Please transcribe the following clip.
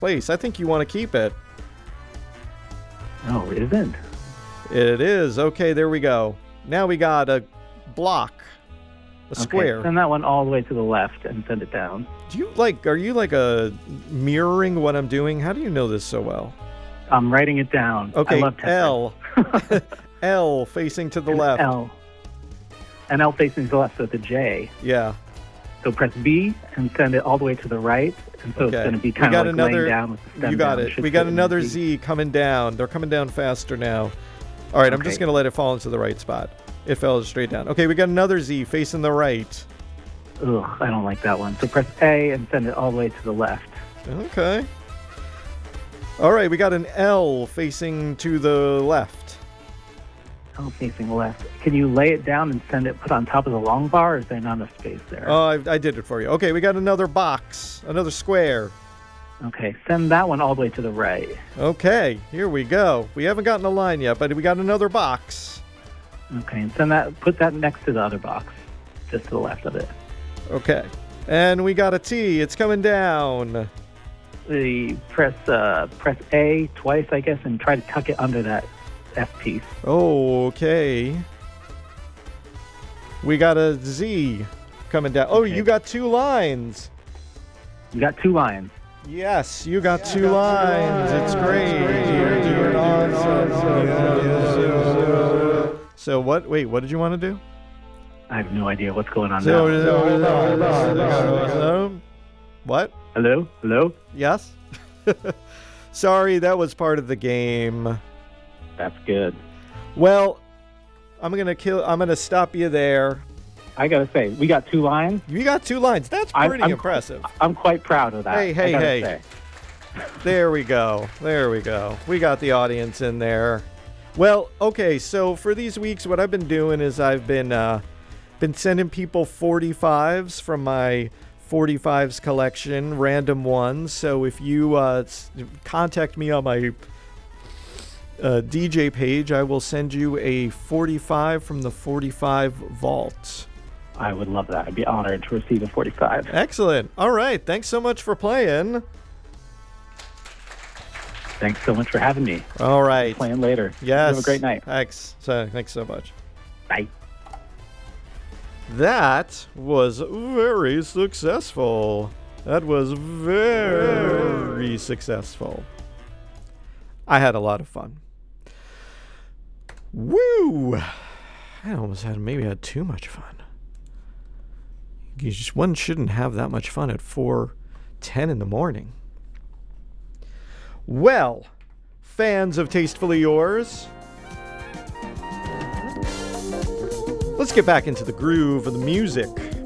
place. I think you want to keep it. No, it isn't. It is. Okay, there we go. Now we got a block, a square. Send that one all the way to the left and send it down. Are you mirroring what I'm doing? How do you know this so well? I'm writing it down. Okay, I love L. L facing to the left. L. And L facing to the left, so it's a J. Yeah. So press B and send it all the way to the right. And so it's going to be kind of like laying down with the stem You got down. it. We got another Z coming down. They're coming down faster now. All right, I'm just going to let it fall into the right spot. It fell straight down. Okay, we got another Z facing the right. Ugh, I don't like that one. So press A and send it all the way to the left. Okay. All right, we got an L facing to the left. L facing left. Can you lay it down and put on top of the long bar, or is there not enough space there? Oh, I did it for you. Okay, we got another box, another square. Okay, send that one all the way to the right. Okay, here we go. We haven't gotten a line yet, but we got another box. Okay, and put that next to the other box, just to the left of it. Okay, and we got a T. It's coming down. Press A twice, I guess, and try to tuck it under that F piece. Okay. We got a Z coming down. Oh, you got 2 lines. You got 2 lines. Yes, you got 2 lines. It's great. You're doing awesome. So what? Wait, what did you want to do? I have no idea what's going on now. What? Hello? Hello? Yes? Sorry, that was part of the game. That's good. Well, I'm gonna stop you there. I gotta say, we got 2 lines. You got 2 lines. That's pretty impressive. I'm quite proud of that. Hey. There we go. We got the audience in there. Well, okay, so for these weeks, what I've been doing is I've been sending people 45s from my 45s collection, random ones. So if you contact me on my DJ page, I will send you a 45 from the 45 vault. I would love that. I'd be honored to receive a 45. Excellent. All right. Thanks so much for playing. Thanks so much for having me. All right. Playing later. Yes. Have a great night. Thanks so much. Bye. That was very successful. That was very successful. I had a lot of fun. Woo! I almost had too much fun. One shouldn't have that much fun at 4:10 in the morning. Well, fans of Tastefully Yours, let's get back into the groove of the music.